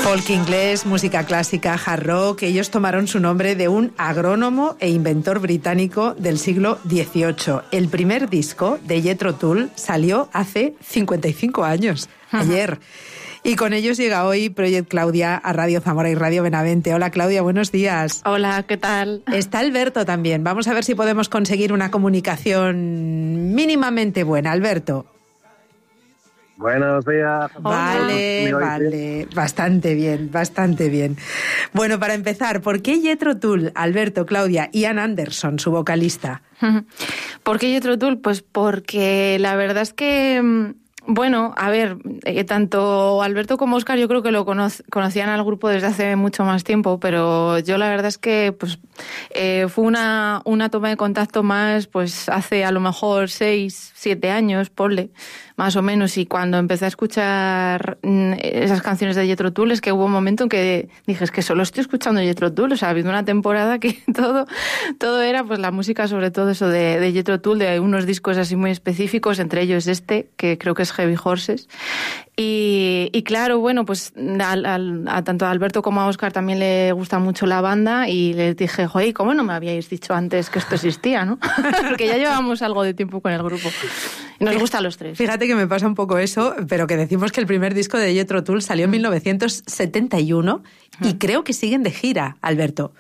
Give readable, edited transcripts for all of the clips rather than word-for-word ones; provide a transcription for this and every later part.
Folk inglés, música clásica, hard rock. Ellos tomaron su nombre de un agrónomo e inventor británico del siglo XVIII. El primer disco de Jethro Tull salió hace 55 años, ayer. Y con ellos llega hoy Project Claudia a Radio Zamora y Radio Benavente. Hola Claudia, buenos días. Hola, ¿qué tal? Está Alberto también. Vamos a ver si podemos conseguir una comunicación mínimamente buena. Alberto. Buenos días. Vale. Bastante bien. Bueno, para empezar, ¿por qué Jethro Tull, Alberto, Claudia, Ian Anderson, su vocalista? ¿Por qué Jethro Tull? Pues porque la verdad es que... Bueno, a ver, tanto Alberto como Óscar yo creo que lo conocían al grupo desde hace mucho más tiempo, pero yo la verdad es que pues fue una toma de contacto más pues hace a lo mejor 6, 7 años, ponle, más o menos, y cuando empecé a escuchar esas canciones de Jethro Tull es que hubo un momento en que dije, es que solo estoy escuchando Jethro Tull, o sea, ha habido una temporada que todo era pues la música, sobre todo eso de Jethro Tull, de unos discos así muy específicos, entre ellos este, que creo que es Heavy Horses. Y claro, bueno, pues a tanto a Alberto como a Óscar también le gusta mucho la banda y les dije, joder, ¿cómo no me habíais dicho antes que esto existía, no? Porque ya llevamos algo de tiempo con el grupo. Y nos gusta a los tres. Fíjate que me pasa un poco eso, pero que decimos que el primer disco de Jethro Tull salió en 1971 y creo que siguen de gira, Alberto.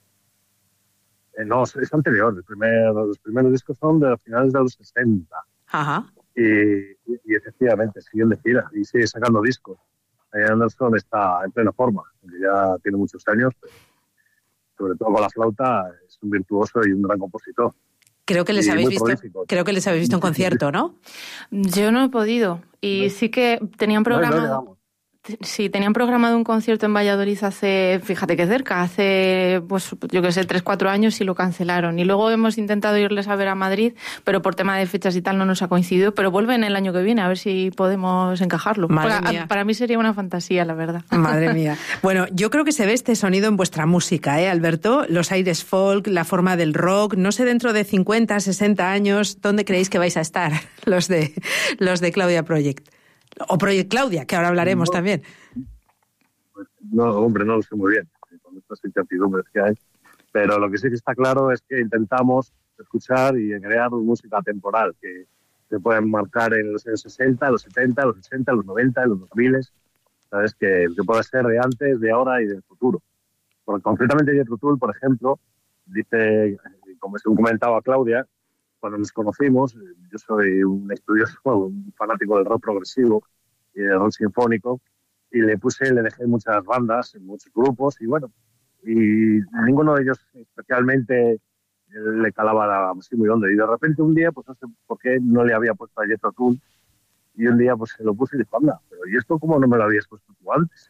No, es anterior. Los primeros discos son de finales de los 60. Ajá. Y efectivamente siguen de gira y sigue sacando discos. Ian Anderson está en plena forma, ya tiene muchos años, pero sobre todo con la flauta es un virtuoso y un gran compositor. Creo que les habéis visto en concierto, ¿no? Yo no he podido y sí que tenían programado. Sí, tenían programado un concierto en Valladolid hace, fíjate que cerca, hace, pues yo que sé, 3-4 años y lo cancelaron. Y luego hemos intentado irles a ver a Madrid, pero por tema de fechas y tal no nos ha coincidido, pero vuelven el año que viene, a ver si podemos encajarlo. Para mí sería una fantasía, la verdad. Madre mía. Bueno, yo creo que se ve este sonido en vuestra música, Alberto? Los aires folk, la forma del rock, no sé, dentro de 50, 60 años, ¿dónde creéis que vais a estar los de Claudia Project? O Project Claudia, que ahora hablaremos también. No, hombre, no lo sé muy bien, con estas incertidumbres que hay. Pero lo que sí que está claro es que intentamos escuchar y crear música temporal que se pueden marcar en los años 60, los 70, los 80, los 90, los 2000. ¿Sabes? Que puede ser de antes, de ahora y del futuro. Porque concretamente Jethro Tull, por ejemplo, dice, como se comentaba Claudia, cuando nos conocimos, yo soy un estudioso, un fanático del rock progresivo y del rock sinfónico, y le dejé muchas bandas, muchos grupos, y bueno, y ninguno de ellos especialmente le calaba así muy hondo. Y de repente un día, pues no sé por qué no le había puesto a Jethro Tull, y un día pues se lo puse y dijo, anda, pero ¿y esto cómo no me lo habías puesto tú antes?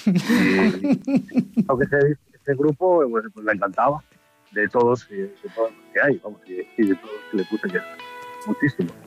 Y aunque ese grupo pues le encantaba. De todos los que hay, vamos, y de todos que le puse muchísimo.